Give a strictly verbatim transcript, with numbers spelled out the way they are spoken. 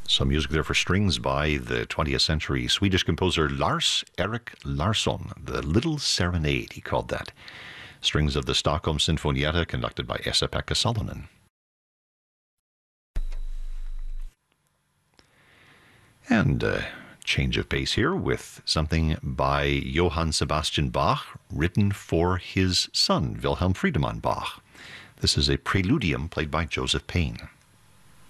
Some music there for strings by the twentieth century Swedish composer Lars Erik Larsson. The Little Serenade, he called that. Strings of the Stockholm Sinfonietta, conducted by Esa-Pekka Salonen. And uh, change of pace here with something by Johann Sebastian Bach, written for his son, Wilhelm Friedemann Bach. This is a preludium played by Joseph Payne.